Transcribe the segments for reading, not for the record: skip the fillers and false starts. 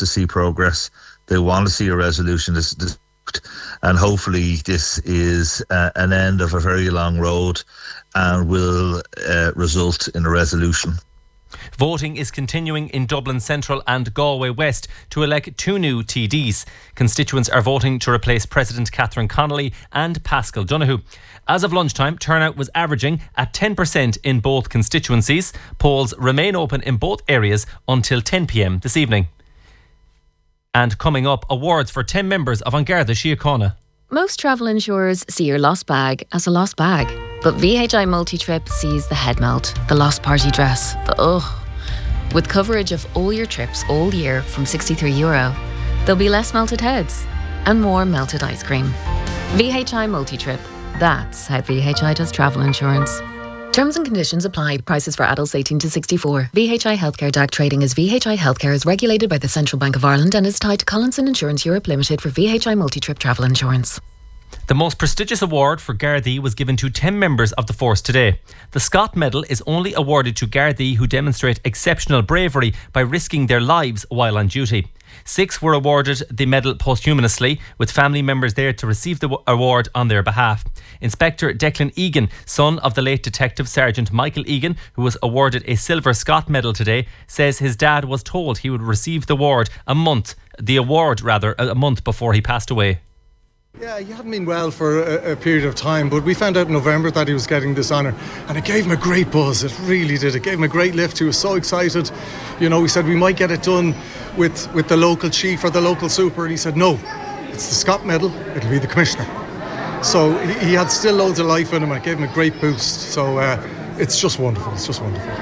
to see progress. They want to see a resolution. And hopefully this is an end of a very long road and will result in a resolution. Voting is continuing in Dublin Central and Galway West to elect 2 new TDs. Constituents are voting to replace President Catherine Connolly and Paschal Donoghue. As of lunchtime, turnout was averaging at 10% in both constituencies. Polls remain open in both areas until 10 p.m. this evening. And coming up, awards for 10 members of An Garda Síochána. Most travel insurers see your lost bag as a lost bag. But VHI Multi-Trip sees the head melt, the lost party dress, the ugh. With coverage of all your trips all year from €63, there'll be less melted heads and more melted ice cream. VHI Multi-Trip. That's how VHI does travel insurance. Terms and conditions apply. Prices for adults 18 to 64. VHI Healthcare DAC trading as VHI Healthcare is regulated by the Central Bank of Ireland and is tied to Collinson Insurance Europe Limited for VHI Multi-Trip travel insurance. The most prestigious award for Gardaí was given to 10 members of the force today. The Scott Medal is only awarded to Gardaí who demonstrate exceptional bravery by risking their lives while on duty. 6 were awarded the medal posthumously, with family members there to receive the award on their behalf. Inspector Declan Egan, son of the late Detective Sergeant Michael Egan, who was awarded a silver Scott Medal today, says his dad was told he would receive the award a month before he passed away. Yeah, he hadn't been well for a period of time, but we found out in November that he was getting this honour, and it gave him a great buzz. It really did. It gave him a great lift. He was so excited. You know, we said we might get it done with the local chief or the local super, and he said no, it's the Scott Medal, it'll be the commissioner. So he had still loads of life in him, and it gave him a great boost. So it's just wonderful. It's just wonderful.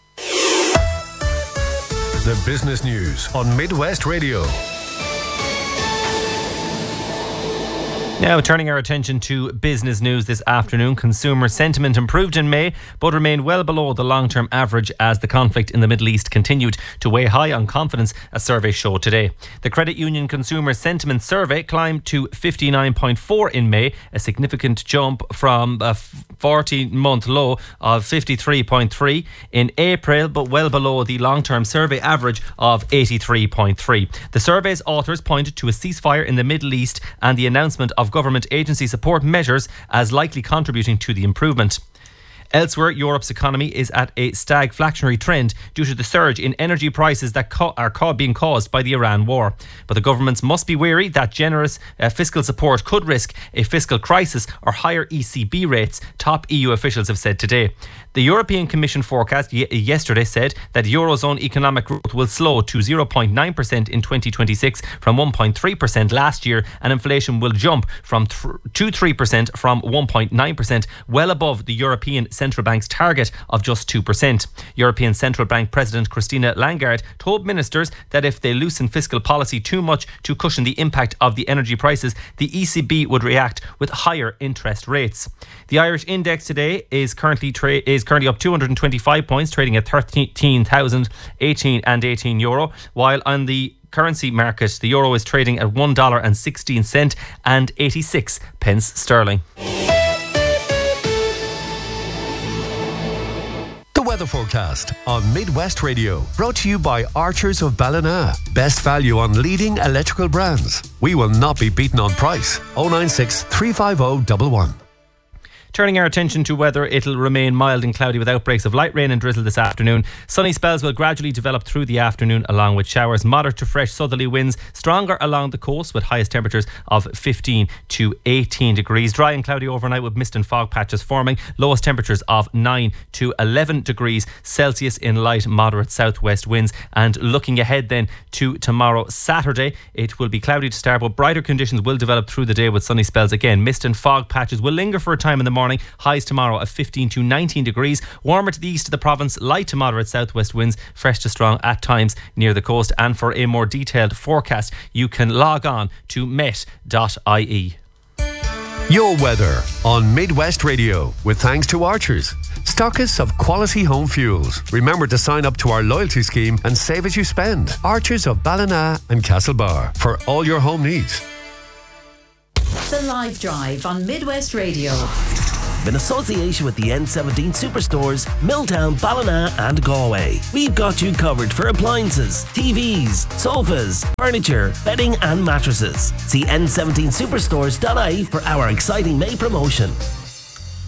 The business news on Midwest Radio. Now, turning our attention to business news this afternoon, consumer sentiment improved in May but remained well below the long-term average as the conflict in the Middle East continued to weigh high on confidence, a survey showed today. The Credit Union Consumer Sentiment Survey climbed to 59.4 in May, a significant jump from a 40-month low of 53.3 in April, but well below the long-term survey average of 83.3. The survey's authors pointed to a ceasefire in the Middle East and the announcement of government agency support measures as likely contributing to the improvement. Elsewhere, Europe's economy is at a stagflationary trend due to the surge in energy prices that are being caused by the Iran war. But the governments must be wary that generous fiscal support could risk a fiscal crisis or higher ECB rates, top EU officials have said today. The European Commission forecast yesterday said that Eurozone economic growth will slow to 0.9% in 2026 from 1.3% last year, and inflation will jump to 3% from 1.9%, well above the European Central Bank's target of just 2%. European Central Bank President Christine Lagarde told ministers that if they loosen fiscal policy too much to cushion the impact of the energy prices, the ECB would react with higher interest rates. The Irish index today is currently up 225 points, trading at 13,018 euro, while on the currency market, the euro is trading at $1.16 and 86 pence sterling. The weather forecast on Midwest Radio, brought to you by Archers of Ballina. Best value on leading electrical brands. We will not be beaten on price. 096 350 111. Turning our attention to weather, it'll remain mild and cloudy with outbreaks of light rain and drizzle this afternoon. Sunny spells will gradually develop through the afternoon, along with showers. Moderate to fresh southerly winds, stronger along the coast, with highest temperatures of 15 to 18 degrees. Dry and cloudy overnight with mist and fog patches forming. Lowest temperatures of 9 to 11 degrees Celsius in light moderate southwest winds. And looking ahead then to tomorrow, Saturday, it will be cloudy to start, but brighter conditions will develop through the day with sunny spells again. Mist and fog patches will linger for a time in the morning. Highs tomorrow of 15 to 19 degrees. Warmer to the east of the province, light to moderate southwest winds, fresh to strong at times near the coast. And for a more detailed forecast, you can log on to met.ie. Your weather on Midwest Radio, with thanks to Archers, stockists of quality home fuels. Remember to sign up to our loyalty scheme and save as you spend. Archers of Ballina and Castlebar for all your home needs. The Live Drive on Midwest Radio. in association with the N17 Superstores, Milltown, Ballina and Galway. We've got you covered for appliances, TVs, sofas, furniture, bedding and mattresses. See n17superstores.ie for our exciting May promotion.